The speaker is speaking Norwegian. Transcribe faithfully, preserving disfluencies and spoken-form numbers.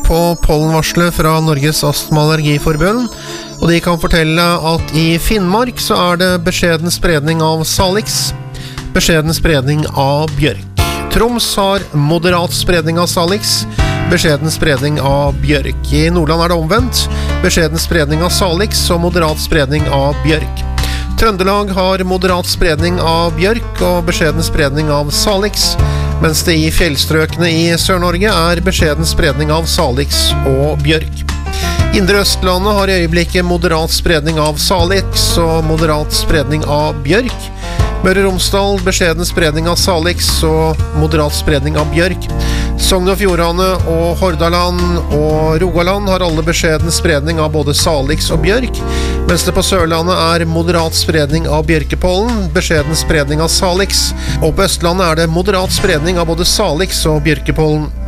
på pollenvarslet fra Norges Astma- og Allergiforbund, og de kan fortelle at i Finnmark så er det beskjeden spredning av salix, beskjeden spredning av bjørk. Troms har moderat spredning av salix, beskjeden spredning av bjørk. I Nordland er det omvendt, beskjeden spredning av salix og moderat spredning av bjørk. Trøndelag har moderat spredning av bjørk og beskjeden spredning av salix, mens det i fjellstrøkene i Sør-Norge er beskjeden spredning av salix og bjørk. Indre Østlandet har i øyeblikket moderat spredning av salix og moderat spredning av bjørk. Møre og Romsdal beskjeden spredning av salix og moderat spredning av bjørk. Sogn og Fjordane og Hordaland og Rogaland har alle beskjeden spredning av både salix og bjørk, mens det på Sørlandet er moderat spredning av bjørkepollen, beskjeden spredning av salix, og på Østlandet er det moderat spredning av både salix og bjørkepollen.